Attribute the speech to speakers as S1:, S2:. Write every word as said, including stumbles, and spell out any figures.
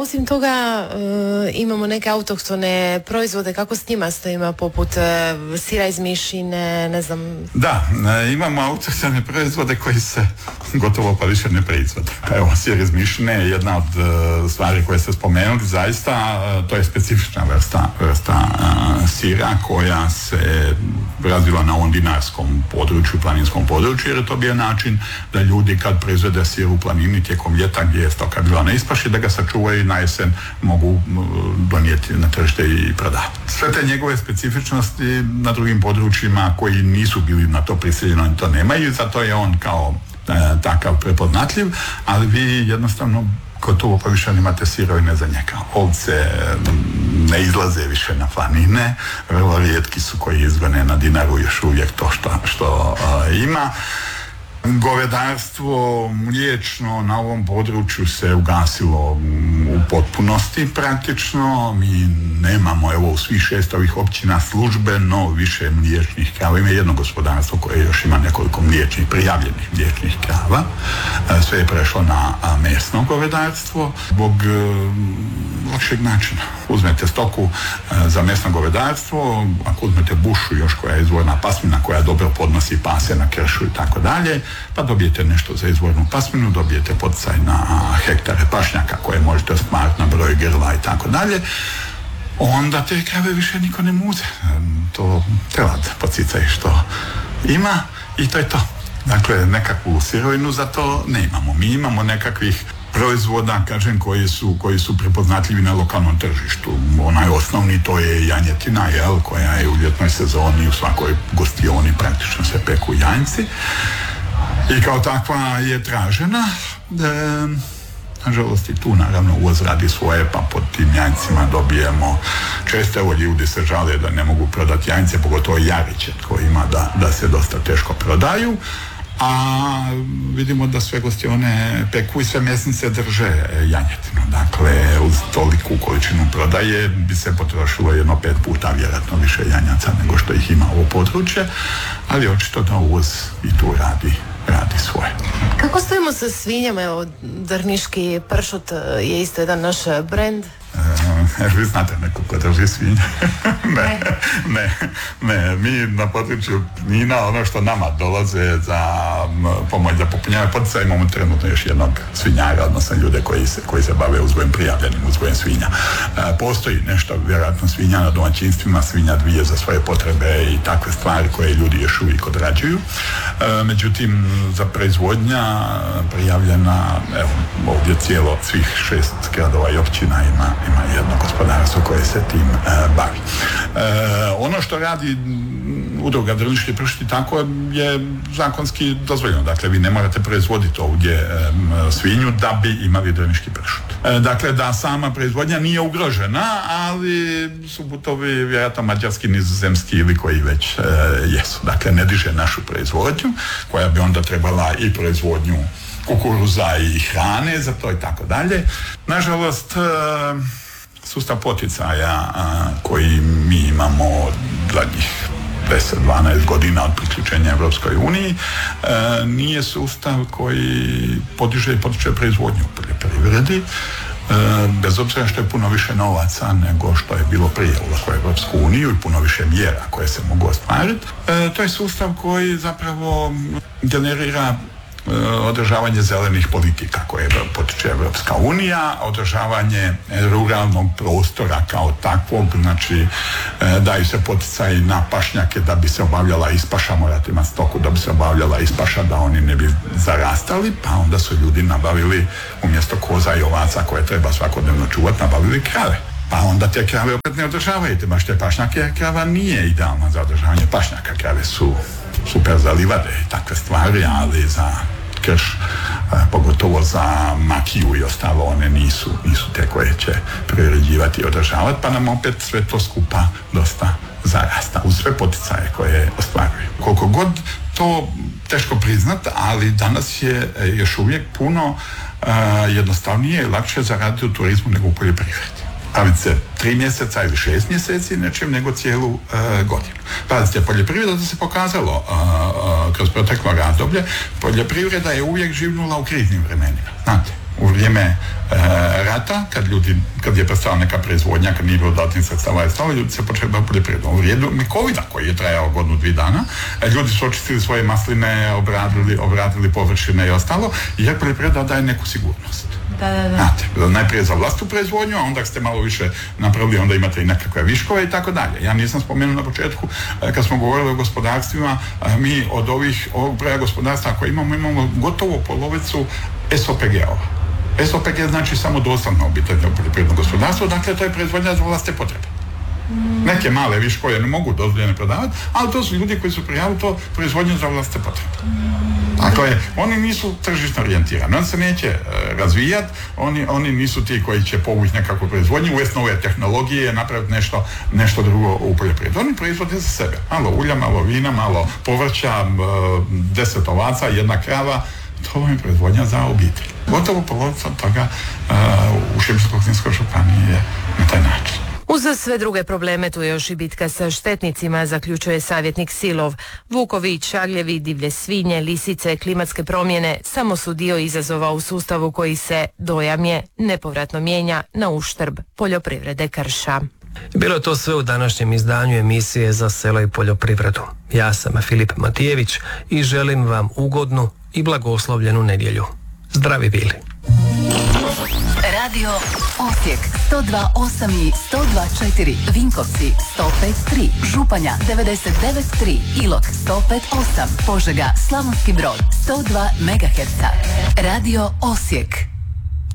S1: osim toga imamo neke autohtone proizvode, kako s njima stojima, poput sira iz mišine, ne znam.
S2: Da, imamo autohtone proizvode koji se gotovo pa više ne proizvode. Evo, sir iz mišine je jedna od stvari koje ste spomenuli, zaista to je specifična vrsta, vrsta sira koja se razvila na ovom dinarskom području, planinskom području, jer je to bio način da ljudi kad proizvede sir u planini tijekom ljeta gdje je stoka bila na ispaši, da ga sačuvaju i na jesen mogu donijeti na tržište i prodati. Sve te njegove specifičnosti na drugim područjima koji nisu bili na to prisiljeni to nemaju, zato je on kao e, takav prepoznatljiv, ali vi jednostavno gotovo pa više nemate sirovine za njega. Ovce ne izlaze više na planine, vrlo rijetki su koji izgone na Dinaru još uvijek to što, što a, ima. Govedarstvo mliječno na ovom području se ugasilo u potpunosti praktično. Mi nemamo, evo, u svih šest ovih općina službeno više mliječnih krava. Ima jedno gospodarstvo koje još ima nekoliko mliječnih, prijavljenih mliječnih krava. Sve je prešlo na mesno govedarstvo zbog lakšeg načina. Uzmete stoku za mesno govedarstvo, ako uzmete bušu još koja je izvorna pasmina, koja dobro podnosi pase na kršu i tako dalje, pa dobijete nešto za izvornu pasminu, dobijete poticaj na hektare pašnjaka koje možete ostvariti na broj grla i tako dalje, onda te krave više niko ne muze. To telad poticaj što ima i to je to. Dakle, nekakvu sirovinu za to ne imamo. Mi imamo nekakvih proizvoda, kažem, koji su, koji su prepoznatljivi na lokalnom tržištu. Onaj osnovni, to je janjetina, jel, koja je u ljetnoj sezoni u svakoj gostioni praktično se peku janjci. I kao takva je tražena. E, nažalost i tu naravno uvoz radi svoje, pa pod tim janjcima dobijemo često, evo, ljudi se žale da ne mogu prodati janjce, pogotovo jariće koji ima da, da se dosta teško prodaju. A vidimo da sve gostione peku i sve mesnice drže janjetinu. Dakle, uz toliku količinu prodaje bi se potrošilo jedno pet puta vjerojatno više janjaca nego što ih ima ovo područje, ali očito da uvoz i tu radi, radi svoje.
S1: Kako stojimo sa svinjama? Evo, drniški pršut je isto jedan naš brend.
S2: Jer vi znate neko ko drži svinje? ne, ne, ne, mi na području Knina, ono što nama dolaze za pomoć za popunjavanje poticaja, imamo trenutno još jednog svinjara, odnosno ljude koji se, koji se bave uzgojem, prijavljenim uzgojem svinja. E, postoji nešto, vjerojatno, svinja na domaćinstvima, svinja dvije za svoje potrebe i takve stvari koje ljudi još uvijek odrađuju. E, međutim, za proizvodnja prijavljena, evo, ovdje cijelo svih šest gradova i općina ima ima jedno gospodarstvo koje se tim e, bavi. E, ono što radi udruga Drniški pršuti tako je zakonski dozvoljeno. Dakle, vi ne morate proizvoditi ovdje e, svinju da bi imali drniški pršut. E, dakle, da sama proizvodnja nije ugrožena, ali su putovi vjerojatno mađarski, nizozemski ili koji već e, jesu. Dakle, ne diže našu proizvodnju, koja bi onda trebala i proizvodnju kukuruza i hrane za to i tako dalje. Nažalost, sustav poticaja koji mi imamo zadnjih deset do dvanaest godina od priključenja Europskoj uniji nije sustav koji podiže i potiče proizvodnju u poljoprivredi, bez obzira što je puno više novaca nego što je bilo prije ulaska u Europsku uniju i puno više mjera koje se mogu ostvariti. To je sustav koji zapravo generira održavanje zelenih politika koje potiče Europska unija, održavanje ruralnog prostora kao takvog, znači daju se poticaji na pašnjake da bi se obavljala ispaša, morate imati stoku da bi se obavljala ispaša, da oni ne bi zarastali, pa onda su ljudi nabavili umjesto koza i ovaca koje treba svakodnevno čuvati, nabavili krave. Pa onda te krave opet ne održavajte, baš te pašnjake, jer krava nije idealna za održavanje pašnjaka. Krave su super za livade i takve stvari, ali za krš, pogotovo za makiju i ostalo, one nisu, nisu te koje će priređivati i održavati, pa nam opet sve to skupa dosta zarasta uz sve poticaje koje ostvaruju. Koliko god to teško priznat, ali danas je još uvijek puno uh, jednostavnije i lakše zaraditi u turizmu nego u poljoprivredi. Baviti se tri mjeseca ili šest mjeseci nečim nego cijelu uh, godinu. Pazite, poljoprivreda se pokazalo uh, uh, kroz proteklo razdoblje, poljoprivreda je uvijek živnula u kriznim vremenima. Znate, U vrijeme e, rata, kad ljudi, kad je prestala neka proizvodnja, kad nije bilo dodatnih sredstava i stalo, ljudi se počeli baviti poljoprivredom. U vrijeme covida, koji je trajao godinu, dvije dana, e, ljudi su očistili svoje masline, obradili, obradili površine i ostalo, jer poljoprivreda daje neku sigurnost.
S1: Da, da, da.
S2: Znate, najprije za vlastitu proizvodnju, a onda ste malo više napravili, onda imate i nekakve viškove i tako dalje. Ja nisam spomenuo na početku, kad smo govorili o gospodarstvima, mi od ovih, ovog broja gospodarstva koje imamo, imamo gotovo polovicu S O P G-ova. S O P G znači samo dostatno obiteljno poljoprivredno gospodarstvo, dakle to je proizvodnja za vlastite potrebe. Neke male viškove ne mogu dozvoljene prodavati, ali to su ljudi koji su prijavili to proizvodnju za vlastite potrebe. Dakle, oni nisu tržišno orijentirani, oni se neće e, razvijati, oni, oni nisu ti koji će povući nekakvu proizvodnju, uvesti nove tehnologije, napraviti nešto, nešto drugo u poljoprivredi. Oni proizvode za sebe. Malo ulja, malo vina, malo povrća, e, deset ovaca, jedna krava, to je proizvodnja za obitelj. Gotovo polovica toga e, u Šibensko-kninskoj županiji je na taj način.
S1: Uz sve druge probleme tu je još i bitka sa štetnicima, zaključuje savjetnik Silov. Vukovi, čagljevi, divlje svinje, lisice, klimatske promjene samo su dio izazova u sustavu koji se, dojam je, nepovratno mijenja na uštrb poljoprivrede krša.
S3: Bilo je to sve u današnjem izdanju emisije Za selo i poljoprivredu. Ja sam Filip Matijević i želim vam ugodnu i blagoslovljenu nedjelju. Zdravi bili!
S4: Radio Osijek sto dva osam i sto dva četiri, Vinkovci sto pet tri, Županja devedeset devet tri, Ilok sto pet osam, Požega, Slavonski Brod sto dva megaherca. Radio Osijek.